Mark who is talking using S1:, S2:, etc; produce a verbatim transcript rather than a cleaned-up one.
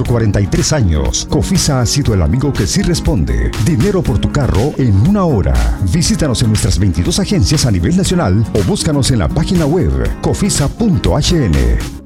S1: cuarenta y tres años, Cofisa ha sido el amigo que sí responde. Dinero por tu carro en una hora. Visítanos en nuestras veintidós agencias a nivel nacional o búscanos en la página web cofisa punto h n.